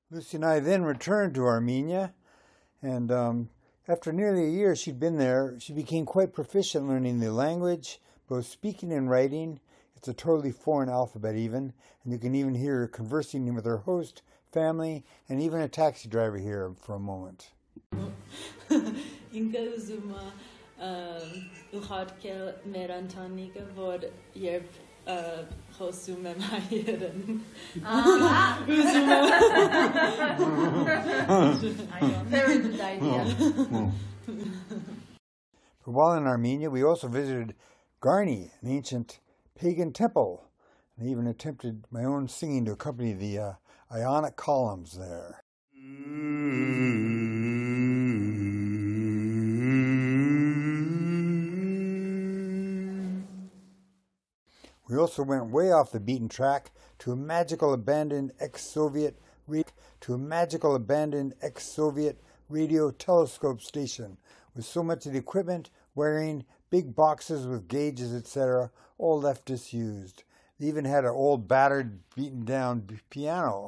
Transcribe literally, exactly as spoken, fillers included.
Lucy and I then returned to Armenia, and um, after nearly a year she'd been there, she became quite proficient learning the language, both speaking and writing. It's a totally foreign alphabet even, and you can even hear her conversing with her host, family, and even a taxi driver here for a moment. Ինքը ուզում է ուղարկել մեր ընտանիքը, որ երբ խոսում եմ հայերեն։ Ուզում եմ։ Very good idea. But while in Armenia, we also visited Garni, an ancient pagan temple, and even attempted my own singing to accompany the uh, Ionic columns there. We also went way off the beaten track to a magical abandoned ex-Soviet to a magical abandoned ex-Soviet radio telescope station with so much of the equipment, wiring, big boxes with gauges, et cetera, all left disused. They even had an old, battered, beaten-down piano.